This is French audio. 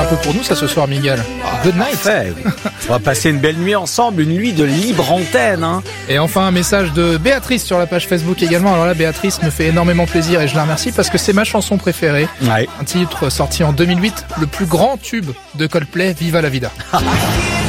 un peu pour nous ça ce soir, Miguel. Good night. Parfait. On va passer une belle nuit ensemble, une nuit de libre antenne. Hein. Et enfin un message de Béatrice sur la page Facebook également. Alors là, Béatrice me fait énormément plaisir et je la remercie parce que c'est ma chanson préférée. Ouais. Un titre sorti en 2008, le plus grand tube de Coldplay, Viva la Vida.